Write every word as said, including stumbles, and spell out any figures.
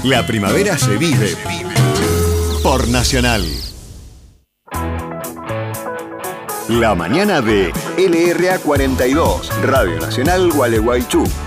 La primavera se vive por Nacional. La mañana de L R A cuarenta y dos, Radio Nacional Gualeguaychú.